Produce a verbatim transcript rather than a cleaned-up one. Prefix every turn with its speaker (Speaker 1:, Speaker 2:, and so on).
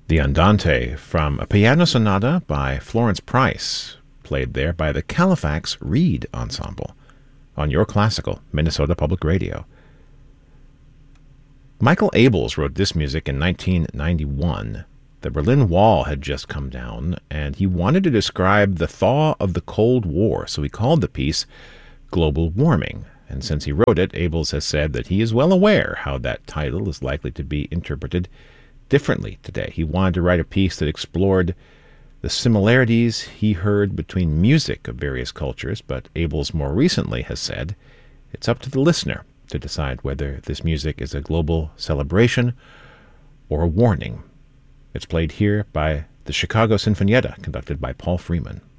Speaker 1: The Andante from a piano sonata by Florence Price, played there by the Califax Reed Ensemble on Your Classical, Minnesota Public Radio. Michael Abels wrote this music in nineteen ninety-one. The Berlin Wall had just come down, and he wanted to describe the thaw of the Cold War, so he called the piece Global Warming. And since he wrote it, Abels has said that he is well aware how that title is likely to be interpreted differently today. He wanted to write a piece that explored the similarities he heard between music of various cultures, but Abels more recently has said it's up to the listener to decide whether this music is a global celebration or a warning. It's played here by the Chicago Sinfonietta, conducted by Paul Freeman.